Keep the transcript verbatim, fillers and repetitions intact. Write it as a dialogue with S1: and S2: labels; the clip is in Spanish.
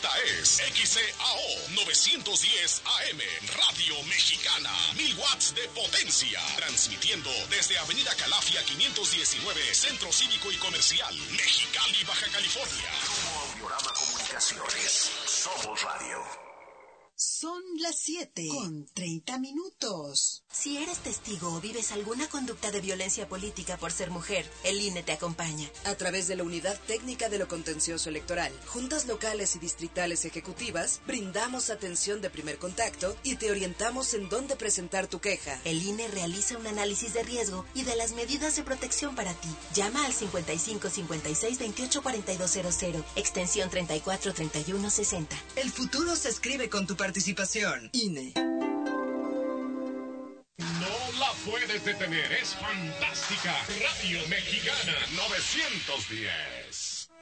S1: Esta es X C A O novecientos diez A M, Radio Mexicana, mil watts de potencia, transmitiendo desde Avenida Calafia quinientos diecinueve, Centro Cívico y Comercial, Mexicali, Baja California.
S2: Como Audiorama Comunicaciones, somos radio.
S3: Son las siete con treinta minutos.
S4: Si eres testigo o vives alguna conducta de violencia política por ser mujer, el I N E te acompaña.
S3: A través de la Unidad Técnica de lo Contencioso Electoral, juntas locales y distritales ejecutivas, brindamos atención de primer contacto y te orientamos en dónde presentar tu queja.
S4: El I N E realiza un análisis de riesgo y de las medidas de protección para ti. Llama al cincuenta y cinco cincuenta y seis veintiocho cuarenta y dos cero cero, extensión treinta y cuatro treinta y uno sesenta.
S3: El futuro se escribe con tu participación. I N E.
S1: No la puedes detener, es fantástica. Radio Mexicana novecientos diez.